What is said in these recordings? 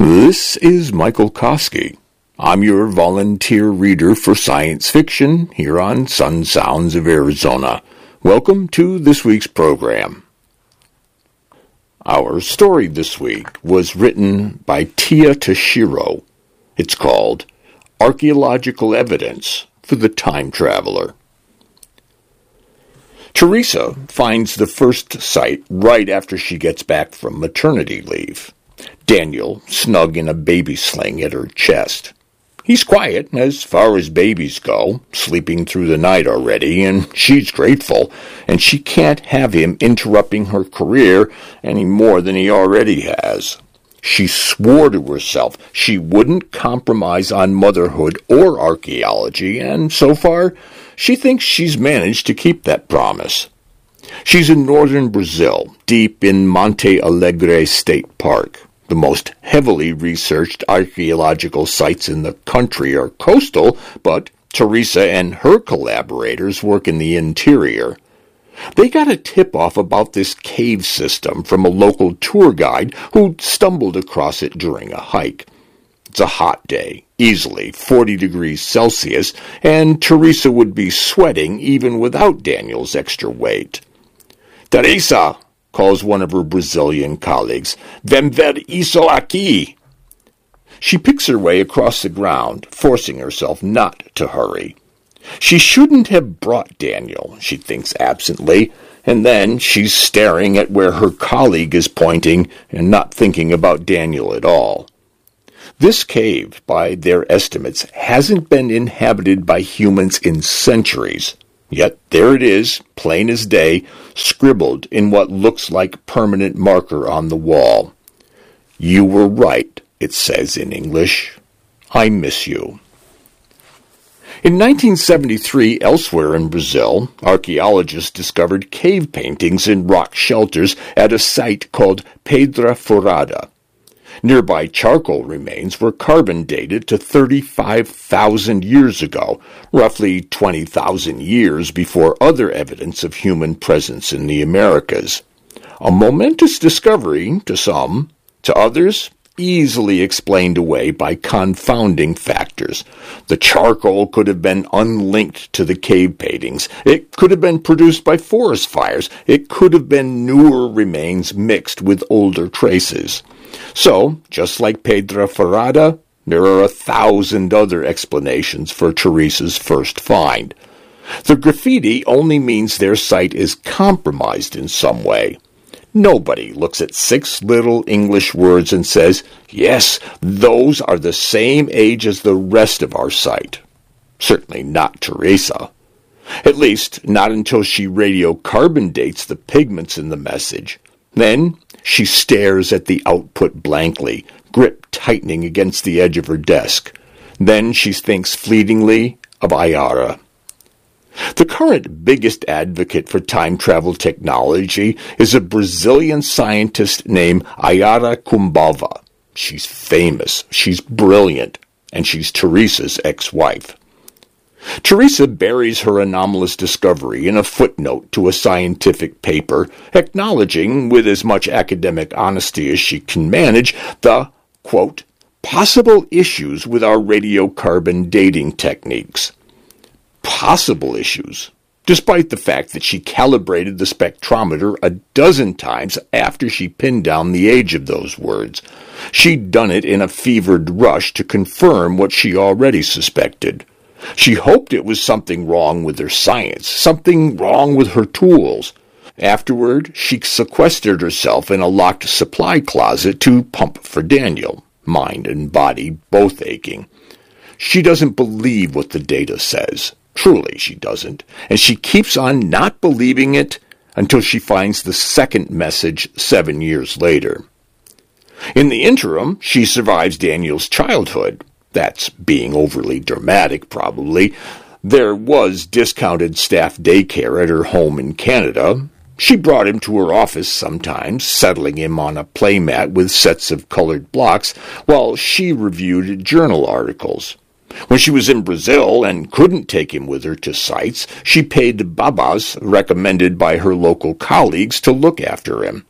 This is Michael Koski. I'm your volunteer reader for science fiction here on Sun Sounds of Arizona. Welcome to this week's program. Our story this week was written by Tia Tashiro. It's called Archaeological Evidence for the Time Traveler. Teresa finds the first site right after she gets back from maternity leave. Daniel snug in a baby sling at her chest. He's quiet as far as babies go, sleeping through the night already, and she's grateful, and she can't have him interrupting her career any more than he already has. She swore to herself she wouldn't compromise on motherhood or archaeology, and so far, she thinks she's managed to keep that promise. She's in northern Brazil, deep in Monte Alegre State Park. The most heavily researched archaeological sites in the country are coastal, but Teresa and her collaborators work in the interior. They got a tip-off about this cave system from a local tour guide who stumbled across it during a hike. It's a hot day, easily 40 degrees Celsius, and Teresa would be sweating even without Daniel's extra weight. "Teresa," calls one of her Brazilian colleagues, "Vem ver isso aqui." She picks her way across the ground, forcing herself not to hurry. She shouldn't have brought Daniel, she thinks absently, and then she's staring at where her colleague is pointing and not thinking about Daniel at all. This cave, by their estimates, hasn't been inhabited by humans in centuries. Yet there it is, plain as day, scribbled in what looks like permanent marker on the wall. "You were right," it says in English. "I miss you." In 1973, elsewhere in Brazil, archaeologists discovered cave paintings in rock shelters at a site called Pedra Furada. Nearby charcoal remains were carbon dated to 35,000 years ago, roughly 20,000 years before other evidence of human presence in the Americas. A momentous discovery to some, to others, easily explained away by confounding factors. The charcoal could have been unlinked to the cave paintings. It could have been produced by forest fires. It could have been newer remains mixed with older traces. So, just like Pedra Furada, there are 1,000 other explanations for Teresa's first find. The graffiti only means their site is compromised in some way. Nobody looks at 6 little English words and says, "Yes, those are the same age as the rest of our site." Certainly not Teresa. At least, not until she radiocarbon dates the pigments in the message. Then, she stares at the output blankly, grip tightening against the edge of her desk. Then she thinks fleetingly of Ayara. The current biggest advocate for time travel technology is a Brazilian scientist named Ayara Kumbalva. She's famous, she's brilliant, and she's Teresa's ex-wife. Teresa buries her anomalous discovery in a footnote to a scientific paper, acknowledging, with as much academic honesty as she can manage, the, quote, possible issues with our radiocarbon dating techniques. Possible issues, despite the fact that she calibrated the spectrometer a dozen times after she pinned down the age of those words. She'd done it in a fevered rush to confirm what she already suspected. She hoped it was something wrong with her science, something wrong with her tools. Afterward, she sequestered herself in a locked supply closet to pump for Daniel, mind and body both aching. She doesn't believe what the data says. Truly, she doesn't, and she keeps on not believing it until she finds the second message 7 years later. In the interim, she survives Daniel's childhood. That's being overly dramatic, probably. There was discounted staff daycare at her home in Canada. She brought him to her office sometimes, settling him on a playmat with sets of colored blocks, while she reviewed journal articles. When she was in Brazil and couldn't take him with her to sites, she paid babas recommended by her local colleagues to look after him.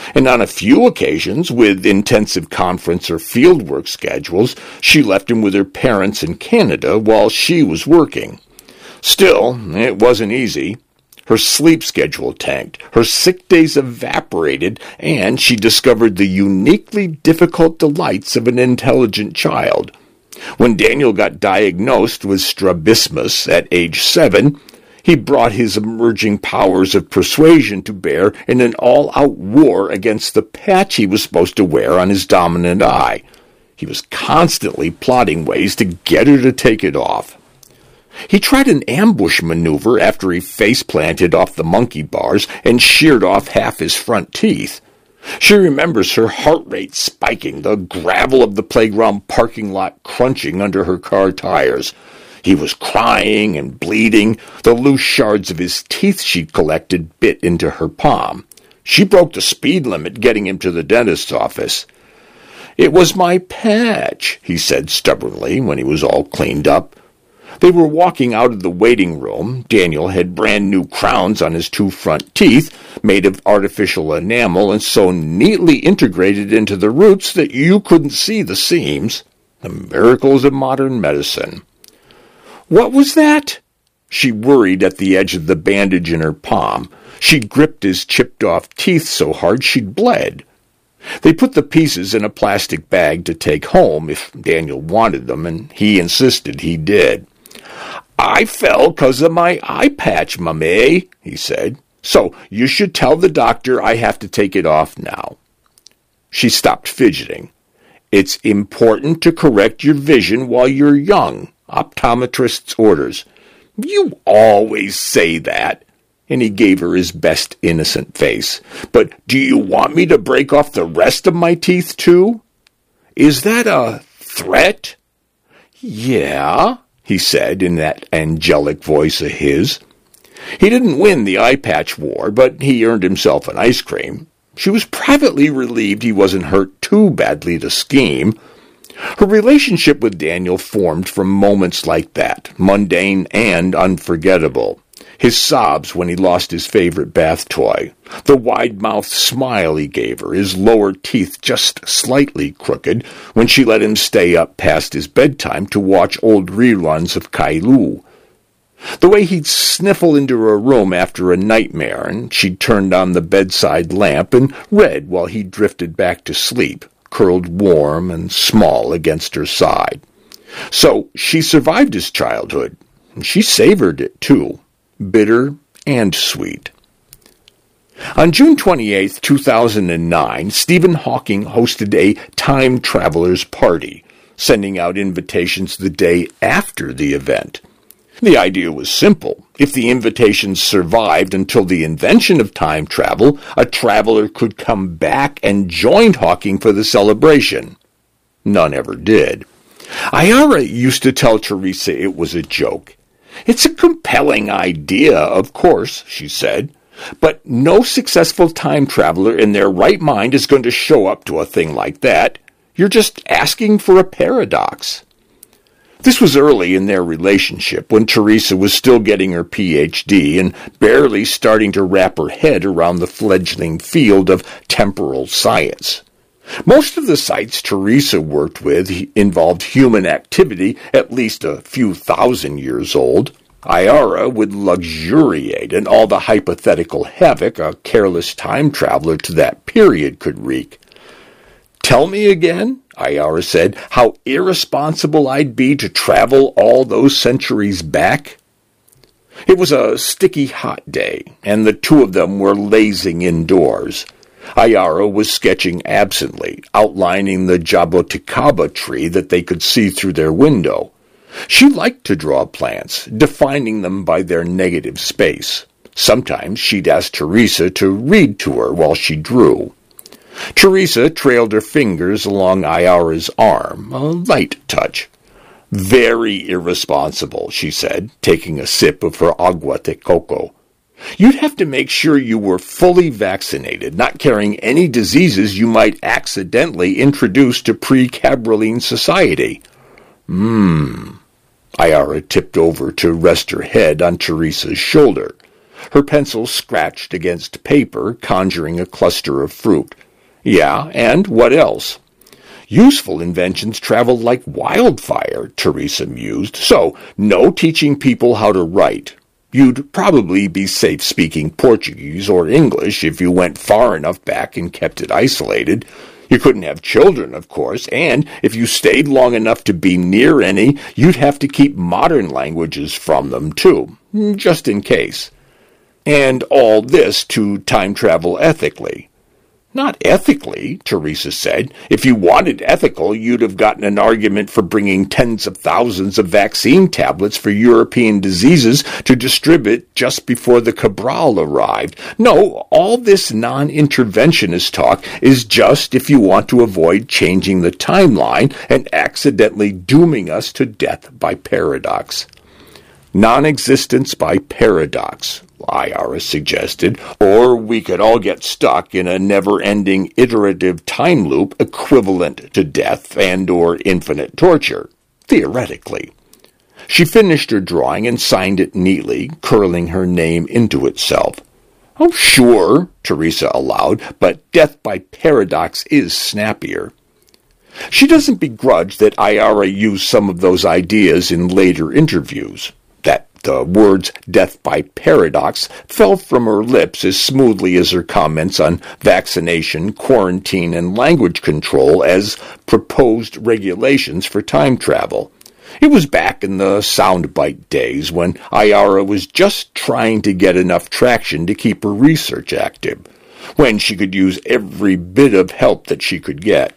And on a few occasions, with intensive conference or fieldwork schedules, she left him with her parents in Canada while she was working. Still, it wasn't easy. Her sleep schedule tanked, her sick days evaporated, and she discovered the uniquely difficult delights of an intelligent child. When Daniel got diagnosed with strabismus at age 7, he brought his emerging powers of persuasion to bear in an all-out war against the patch he was supposed to wear on his dominant eye. He was constantly plotting ways to get her to take it off. He tried an ambush maneuver after he face-planted off the monkey bars and sheared off half his front teeth. She remembers her heart rate spiking, the gravel of the playground parking lot crunching under her car tires. He was crying and bleeding. The loose shards of his teeth she'd collected bit into her palm. She broke the speed limit getting him to the dentist's office. "It was my patch," he said stubbornly when he was all cleaned up. They were walking out of the waiting room. Daniel had brand new crowns on his 2 front teeth, made of artificial enamel and so neatly integrated into the roots that you couldn't see the seams. The miracles of modern medicine. "What was that?" She worried at the edge of the bandage in her palm. She'd gripped his chipped-off teeth so hard she'd bled. They put the pieces in a plastic bag to take home if Daniel wanted them, and he insisted he did. "I fell 'cause of my eye patch, Mamie," he said. "So you should tell the doctor I have to take it off now." She stopped fidgeting. "It's important to correct your vision while you're young. Optometrist's orders." "You always say that." And he gave her his best innocent face. "But do you want me to break off the rest of my teeth, too?" "Is that a threat?" "Yeah," he said in that angelic voice of his. He didn't win the eye patch war, but he earned himself an ice cream. She was privately relieved he wasn't hurt too badly to scheme. Her relationship with Daniel formed from moments like that, mundane and unforgettable. His sobs when he lost his favorite bath toy, the wide-mouthed smile he gave her, his lower teeth just slightly crooked when she let him stay up past his bedtime to watch old reruns of Kailu. The way he'd sniffle into her room after a nightmare, and she'd turned on the bedside lamp and read while he drifted back to sleep, curled warm and small against her side. So she survived his childhood, and she savored it, too. Bitter and sweet. On June 28, 2009, Stephen Hawking hosted a time traveler's party, sending out invitations the day after the event. The idea was simple. If the invitations survived until the invention of time travel, a traveler could come back and join Hawking for the celebration. None ever did. Ayara used to tell Teresa it was a joke. "It's a compelling idea, of course," she said, "but no successful time traveler in their right mind is going to show up to a thing like that. You're just asking for a paradox." This was early in their relationship, when Teresa was still getting her Ph.D. and barely starting to wrap her head around the fledgling field of temporal science. Most of the sites Teresa worked with involved human activity at least a few thousand years old. Ayara would luxuriate in all the hypothetical havoc a careless time traveler to that period could wreak. "Tell me again," Ayara said, "how irresponsible I'd be to travel all those centuries back." It was a sticky hot day, and the two of them were lazing indoors. Ayara was sketching absently, outlining the jaboticaba tree that they could see through their window. She liked to draw plants, defining them by their negative space. Sometimes she'd ask Teresa to read to her while she drew. Teresa trailed her fingers along Ayara's arm, a light touch. "Very irresponsible," she said, taking a sip of her agua de coco. "You'd have to make sure you were fully vaccinated, not carrying any diseases you might accidentally introduce to pre-Cabroline society." Ayara tipped over to rest her head on Teresa's shoulder. Her pencil scratched against paper, conjuring a cluster of fruit. Yeah, and what else? Useful inventions travel like wildfire, Teresa mused, so no teaching people how to write. You'd probably be safe speaking Portuguese or English if you went far enough back and kept it isolated. You couldn't have children, of course, and if you stayed long enough to be near any, you'd have to keep modern languages from them, too, just in case. And all this to time travel ethically. Not ethically, Teresa said. If you wanted ethical, you'd have gotten an argument for bringing tens of thousands of vaccine tablets for European diseases to distribute just before the Cabral arrived. No, all this non-interventionist talk is just if you want to avoid changing the timeline and accidentally dooming us to death by paradox. Non-existence by paradox, Ayara suggested, or we could all get stuck in a never-ending iterative time loop equivalent to death and or infinite torture, theoretically. She finished her drawing and signed it neatly, curling her name into itself. Oh, sure, Teresa allowed, but death by paradox is snappier. She doesn't begrudge that Ayara used some of those ideas in later interviews. That the words death by paradox fell from her lips as smoothly as her comments on vaccination, quarantine, and language control as proposed regulations for time travel. It was back in the soundbite days when Ayara was just trying to get enough traction to keep her research active, when she could use every bit of help that she could get.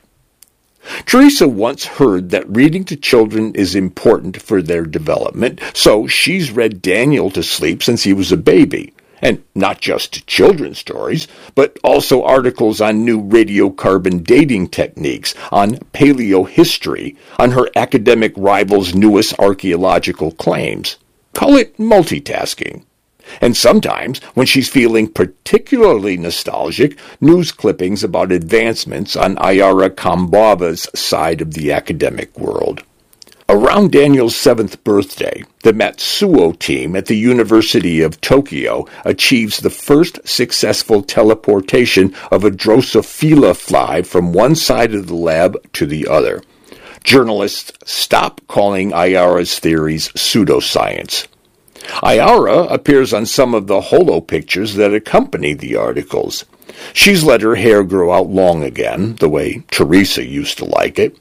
Teresa once heard that reading to children is important for their development, so she's read Daniel to sleep since he was a baby. And not just children's stories, but also articles on new radiocarbon dating techniques, on paleohistory, on her academic rival's newest archaeological claims. Call it multitasking. And sometimes, when she's feeling particularly nostalgic, news clippings about advancements on Ayara Kambava's side of the academic world. Around Daniel's 7th birthday, the Matsuo team at the University of Tokyo achieves the first successful teleportation of a Drosophila fly from one side of the lab to the other. Journalists stop calling Ayara's theories pseudoscience. Ayara appears on some of the holo pictures that accompany the articles. She's let her hair grow out long again, the way Teresa used to like it.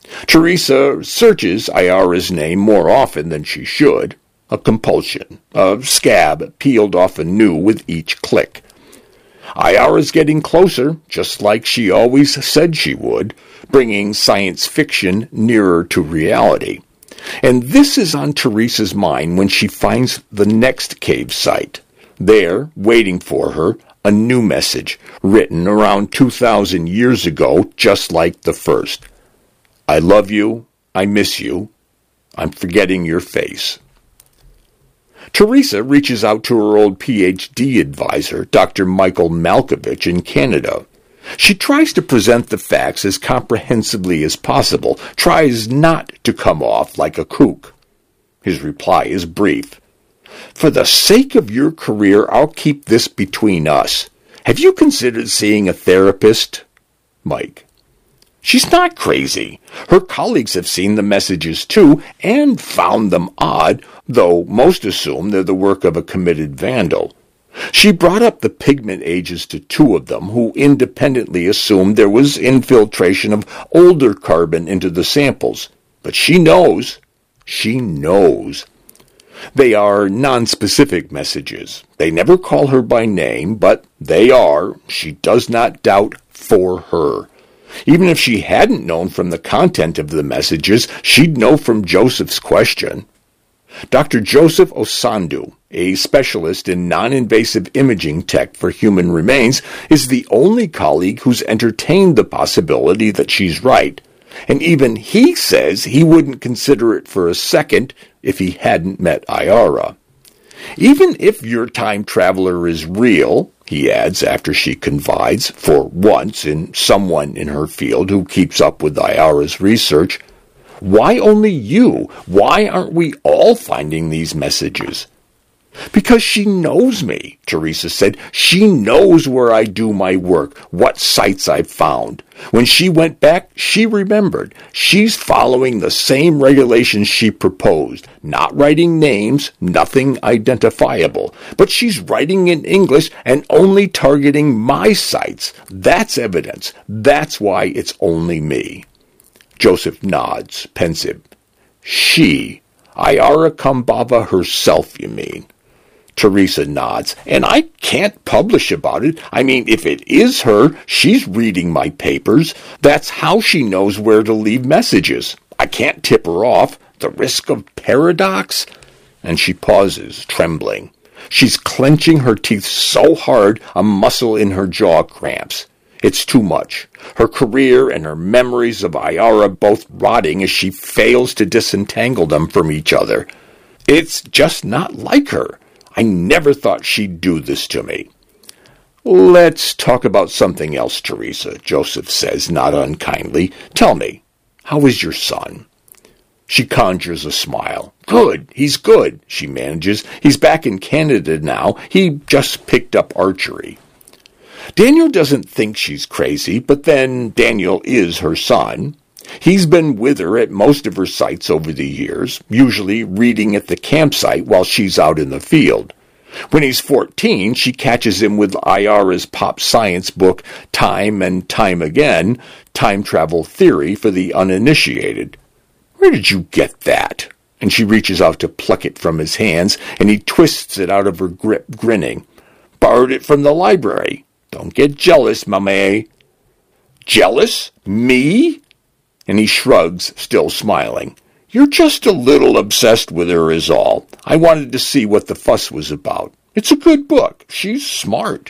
Teresa searches Ayara's name more often than she should, a compulsion, a scab peeled off anew with each click. Ayara's getting closer, just like she always said she would, bringing science fiction nearer to reality. And this is on Teresa's mind when she finds the next cave site. There, waiting for her, a new message, written around 2,000 years ago, just like the first. I love you, I miss you, I'm forgetting your face. Teresa reaches out to her old PhD advisor, Dr. Michael Malkovich in Canada. She tries to present the facts as comprehensively as possible, tries not to come off like a kook. His reply is brief. For the sake of your career, I'll keep this between us. Have you considered seeing a therapist? Mike. She's not crazy. Her colleagues have seen the messages too, and found them odd, though most assume they're the work of a committed vandal. She brought up the pigment ages to two of them, who independently assumed there was infiltration of older carbon into the samples. But she knows. She knows. They are nonspecific messages. They never call her by name, but they are, she does not doubt, for her. Even if she hadn't known from the content of the messages, she'd know from Joseph's question. Dr. Joseph Osandu, a specialist in non-invasive imaging tech for human remains, is the only colleague who's entertained the possibility that she's right, and even he says he wouldn't consider it for a second if he hadn't met Ayara. Even if your time traveler is real, he adds after she confides, for once, in someone in her field who keeps up with Ayara's research, why only you? Why aren't we all finding these messages? Because she knows me, Teresa said. She knows where I do my work, what sites I've found. When she went back, she remembered. She's following the same regulations she proposed, not writing names, nothing identifiable. But she's writing in English and only targeting my sites. That's evidence. That's why it's only me. Joseph nods, pensive. She, Ayara Kambava herself, you mean? Teresa nods. And I can't publish about it. I mean, if it is her, she's reading my papers. That's how she knows where to leave messages. I can't tip her off. The risk of paradox? And she pauses, trembling. She's clenching her teeth so hard a muscle in her jaw cramps. It's too much. Her career and her memories of Ayara both rotting as she fails to disentangle them from each other. It's just not like her. I never thought she'd do this to me. Let's talk about something else, Teresa, Joseph says, not unkindly. Tell me, how is your son? She conjures a smile. Good, he's good, she manages. He's back in Canada now. He just picked up archery. Daniel doesn't think she's crazy, but then Daniel is her son. He's been with her at most of her sites over the years, usually reading at the campsite while she's out in the field. When he's 14, she catches him with Ayara's pop science book, Time and Time Again, Time Travel Theory for the Uninitiated. Where did you get that? And she reaches out to pluck it from his hands, and he twists it out of her grip, grinning. Borrowed it from the library. Don't get jealous, Mamé. Jealous? Me? And he shrugs, still smiling. You're just a little obsessed with her is all. I wanted to see what the fuss was about. It's a good book. She's smart.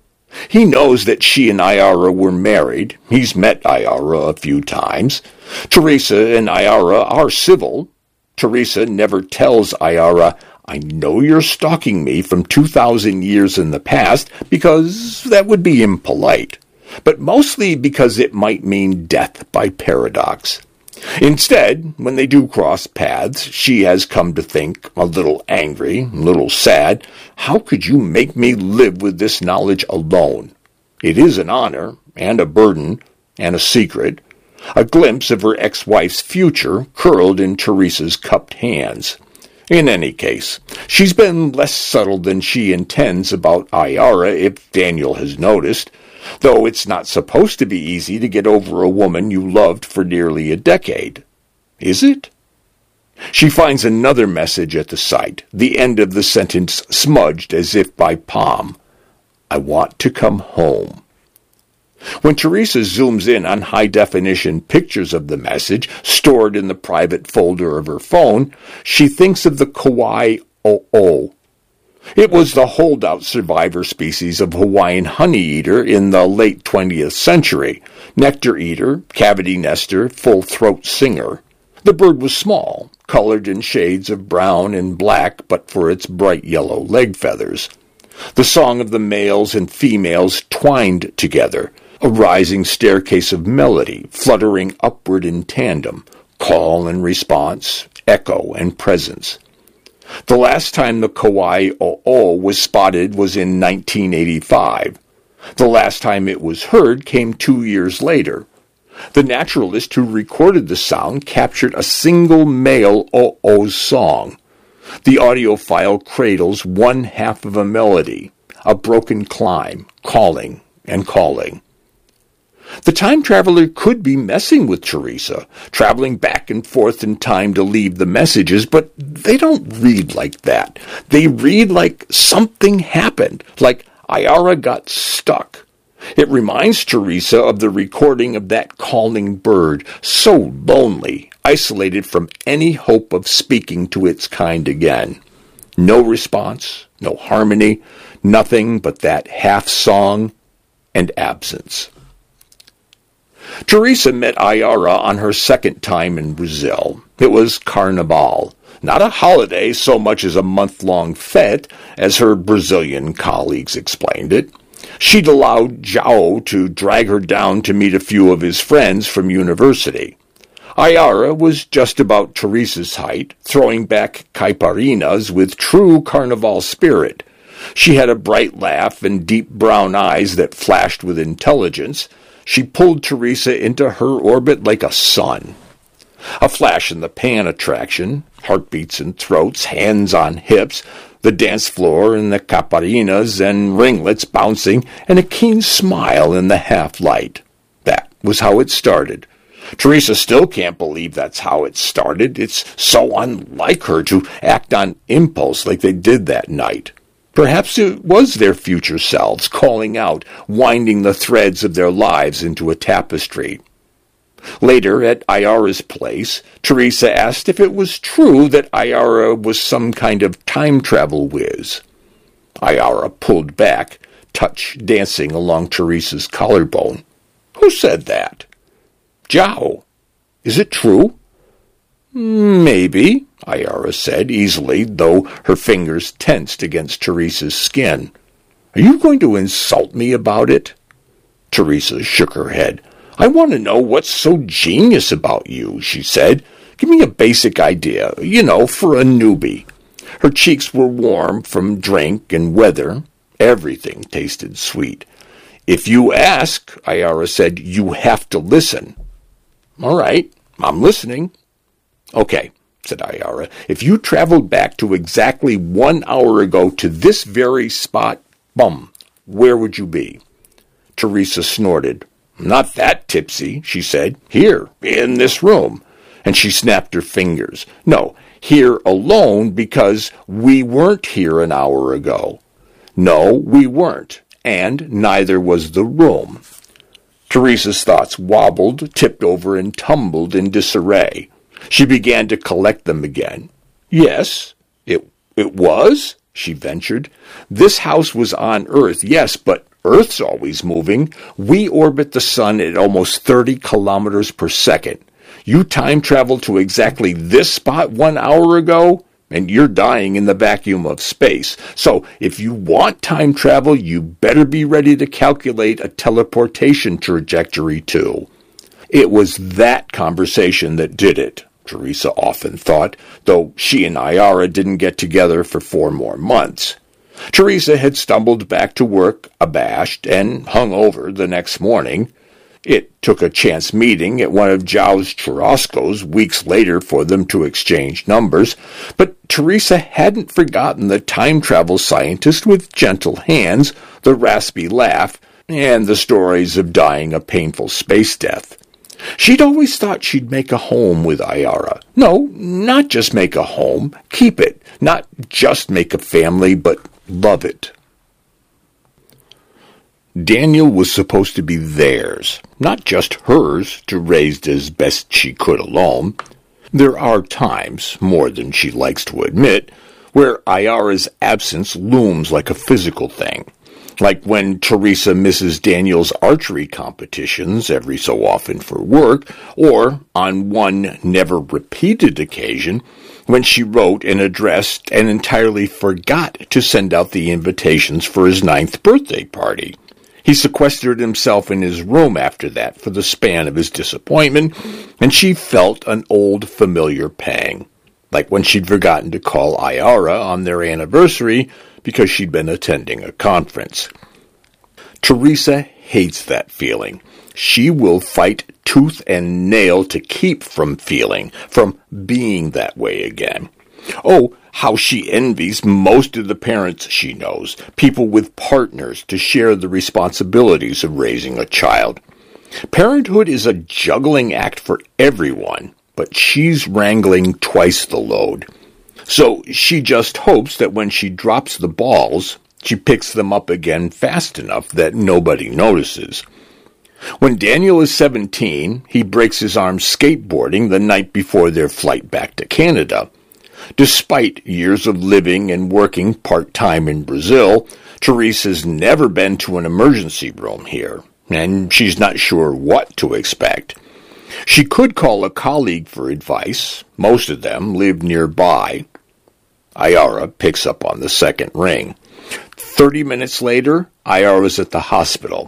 He knows that she and Ayara were married. He's met Ayara a few times. Teresa and Ayara are civil. Teresa never tells Ayara, I know you're stalking me from 2,000 years in the past, because that would be impolite. But mostly because it might mean death by paradox. Instead, when they do cross paths, she has come to think, a little angry, a little sad, how could you make me live with this knowledge alone? It is an honor, and a burden, and a secret, a glimpse of her ex-wife's future curled in Teresa's cupped hands. In any case, she's been less subtle than she intends about Ayara, if Daniel has noticed, though it's not supposed to be easy to get over a woman you loved for nearly a decade. Is it? She finds another message at the site, the end of the sentence smudged as if by palm. I want to come home. When Teresa zooms in on high-definition pictures of the message, stored in the private folder of her phone, she thinks of the Kauai o'o. It was the holdout survivor species of Hawaiian honeyeater in the late 20th century. Nectar eater, cavity nester, full-throat singer. The bird was small, colored in shades of brown and black but for its bright yellow leg feathers. The song of the males and females twined together, a rising staircase of melody, fluttering upward in tandem, call and response, echo and presence. The last time the Kauai o'o was spotted was in 1985. The last time it was heard came 2 years later. The naturalist who recorded the sound captured a single male o'o's song. The audio file cradles one half of a melody, a broken climb, calling and calling. The time traveler could be messing with Teresa, traveling back and forth in time to leave the messages, but they don't read like that. They read like something happened, like Ayara got stuck. It reminds Teresa of the recording of that calling bird, so lonely, isolated from any hope of speaking to its kind again. No response, no harmony, nothing but that half-song and absence. Teresa met Ayara on her second time in Brazil. It was Carnival, not a holiday so much as a month-long fete, as her Brazilian colleagues explained it. She'd allowed João to drag her down to meet a few of his friends from university. Ayara was just about Teresa's height, throwing back caiparinas with true carnival spirit. She had a bright laugh and deep brown eyes that flashed with intelligence. She pulled Teresa into her orbit like a sun. A flash-in-the-pan attraction, heartbeats and throats, hands on hips, the dance floor and the caiparinas and ringlets bouncing, and a keen smile in the half-light. That was how it started. Teresa still can't believe that's how it started. It's so unlike her to act on impulse like they did that night. Perhaps it was their future selves calling out, winding the threads of their lives into a tapestry. Later, at Ayara's place, Teresa asked if it was true that Ayara was some kind of time travel whiz. Ayara pulled back, touch dancing along Teresa's collarbone. Who said that? Zhao. Is it true? Maybe, Ayara said easily, though her fingers tensed against Teresa's skin. Are you going to insult me about it? Teresa shook her head. I want to know what's so genius about you, she said. Give me a basic idea, for a newbie. Her cheeks were warm from drink and weather. Everything tasted sweet. If you ask, Ayara said, you have to listen. All right, I'm listening. Okay, said Ayara, if you traveled back to exactly 1 hour ago to this very spot, where would you be? Teresa snorted. Not that tipsy, she said. Here, in this room. And she snapped her fingers. No, here alone because we weren't here an hour ago. No, we weren't, and neither was the room. Teresa's thoughts wobbled, tipped over, and tumbled in disarray. She began to collect them again. Yes, it was, she ventured. This house was on Earth, yes, but Earth's always moving. We orbit the sun at almost 30 kilometers per second. You time traveled to exactly this spot 1 hour ago, and you're dying in the vacuum of space. So if you want time travel, you better be ready to calculate a teleportation trajectory too. It was that conversation that did it, Teresa often thought, though she and Ayara didn't get together for 4 more months. Teresa had stumbled back to work, abashed and hungover the next morning. It took a chance meeting at one of Zhao's churrascos weeks later for them to exchange numbers, but Teresa hadn't forgotten the time travel scientist with gentle hands, the raspy laugh, and the stories of dying a painful space death. She'd always thought she'd make a home with Ayara. No, not just make a home, keep it. Not just make a family, but love it. Daniel was supposed to be theirs, not just hers, to raise as best she could alone. There are times, more than she likes to admit, where Ayara's absence looms like a physical thing, like when Teresa misses Daniel's archery competitions every so often for work, or on one never-repeated occasion, when she wrote and addressed and entirely forgot to send out the invitations for his 9th birthday party. He sequestered himself in his room after that for the span of his disappointment, and she felt an old familiar pang, like when she'd forgotten to call Ayara on their anniversary because she'd been attending a conference. Teresa hates that feeling. She will fight tooth and nail to keep from feeling, from being that way again. Oh, how she envies most of the parents she knows, people with partners to share the responsibilities of raising a child. Parenthood is a juggling act for everyone, but she's wrangling twice the load. So she just hopes that when she drops the balls, she picks them up again fast enough that nobody notices. When Daniel is 17, he breaks his arm skateboarding the night before their flight back to Canada. Despite years of living and working part-time in Brazil, Teresa's never been to an emergency room here, and she's not sure what to expect. She could call a colleague for advice. Most of them live nearby. Ayara picks up on the second ring. 30 minutes later, Ayara's at the hospital.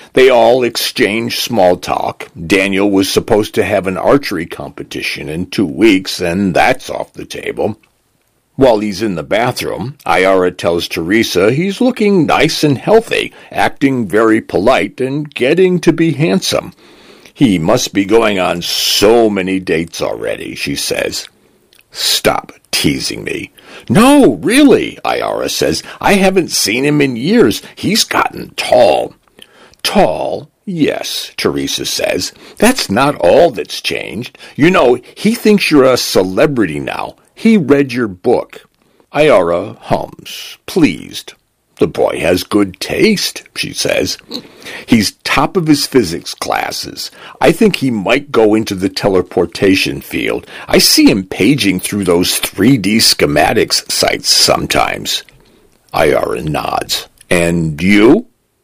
They all exchange small talk. Daniel was supposed to have an archery competition in 2 weeks, and that's off the table. While he's in the bathroom, Ayara tells Teresa he's looking nice and healthy, acting very polite, and getting to be handsome. He must be going on so many dates already, she says. Stop teasing me. No, really, Ayara says. I haven't seen him in years. He's gotten tall. Tall? Yes, Teresa says. That's not all that's changed. You know, he thinks you're a celebrity now. He read your book. Ayara hums, pleased. The boy has good taste, she says. He's top of his physics classes. I think he might go into the teleportation field. I see him paging through those 3D schematics sites sometimes. Ayara nods. And you?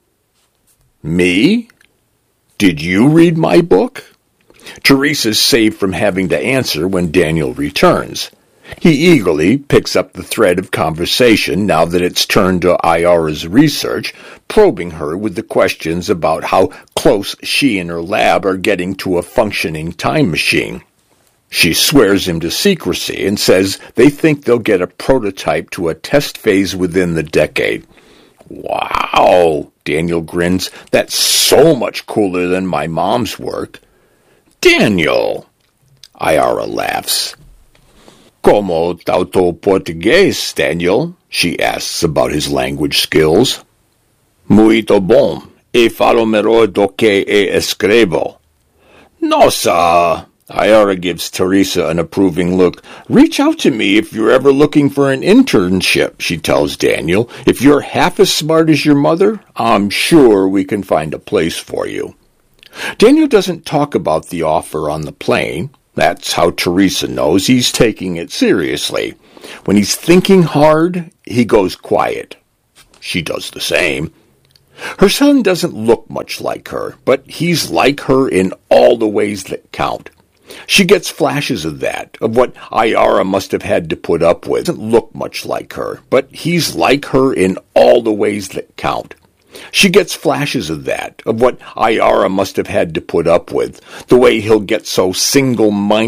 Me? Did you read my book? Teresa's saved from having to answer when Daniel returns. He eagerly picks up the thread of conversation now that it's turned to Ayara's research, probing her with the questions about how close she and her lab are getting to a functioning time machine. She swears him to secrecy and says they think they'll get a prototype to a test phase within the decade. Wow, Daniel grins. That's so much cooler than my mom's work. Daniel, Ayara laughs. Como tauto português, Daniel? She asks about his language skills. Muito bom. E falo melhor do que escrevo. Nossa! Ayara gives Teresa an approving look. Reach out to me if you're ever looking for an internship, she tells Daniel. If you're half as smart as your mother, I'm sure we can find a place for you. Daniel doesn't talk about the offer on the plane. That's how Teresa knows he's taking it seriously. When he's thinking hard, he goes quiet. She does the same. Her son doesn't look much like her, but he's like her in all the ways that count. She gets flashes of that, of what Ayara must have had to put up with. Doesn't look much like her, but he's like her in all the ways that count. She gets flashes of that, of what Ayara must have had to put up with, the way he'll get so single-minded